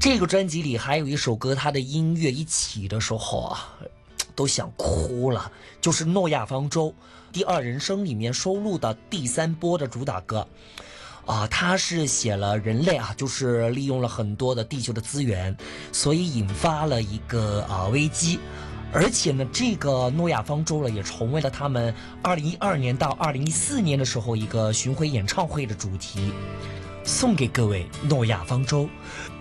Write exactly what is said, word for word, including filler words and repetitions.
这个专辑里还有一首歌，它的音乐一起的时候啊，都想哭了，就是《诺亚方舟》第二人生里面收录的第三波的主打歌。啊，他是写了人类啊，就是利用了很多的地球的资源，所以引发了一个啊危机。而且呢，这个诺亚方舟了也成为了他们二零一二年到二零一四年的时候一个巡回演唱会的主题。送给各位诺亚方舟，